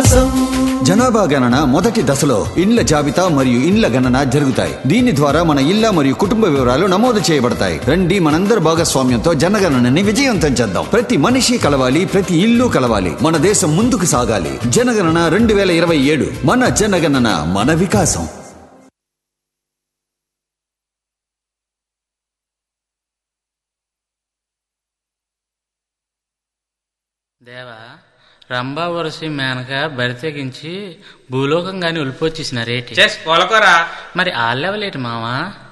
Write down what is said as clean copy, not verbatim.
వికాసం. జనాభా గణన మొదటి దశలో ఇండ్ల జాబితా మరియు ఇండ్ల గణన జరుగుతాయి. దీని ద్వారా మన ఇళ్ల మరియు కుటుంబ వివరాలు నమోదు చేయబడతాయి. రండి మనందరి భాగస్వామ్యంతో జనగణనని విజయవంతం చేద్దాం. ప్రతి మనిషి కలవాలి, ప్రతి ఇల్లు కలవాలి. మన దేశం ముందుకు సాగాలి. జనగణన 2027. మన జనగణన, మన వికాసం. దేవా, రంభా వరసి మేనక బరితెగించి భూలోకం గాని ఉలిపొచ్చేసిన రేటి చేసుకోలకోరా. మరి ఆ లెవలేటి మావా?